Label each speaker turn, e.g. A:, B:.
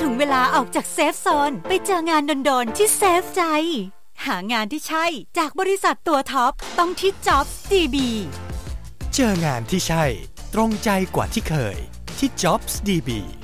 A: ถึงเวลาออกจากเซฟโซนไปเจองานโดนๆที่เซฟใจหางานที่ใช่จากบริษัทตัวท็อปต้องที่ Jobs DB
B: เจองานที่ใช่ตรงใจกว่าที่เคยที่ Jobs DB